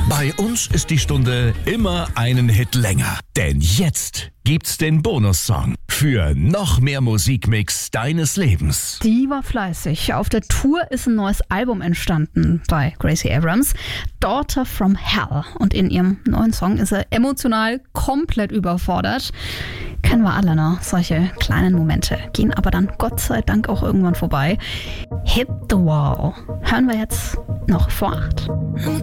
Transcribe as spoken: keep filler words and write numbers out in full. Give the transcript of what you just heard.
Bei uns ist die Stunde immer einen Hit länger. Denn jetzt gibt's den Bonussong für noch mehr Musikmix deines Lebens. Die war fleißig. Auf der Tour ist ein neues Album entstanden bei Gracie Abrams, Daughter from Hell. Und in ihrem neuen Song ist er emotional komplett überfordert. Kennen wir alle, ne? Solche kleinen Momente. Gehen aber dann Gott sei Dank auch irgendwann vorbei. Hit the Wall. Hören wir jetzt noch vor acht.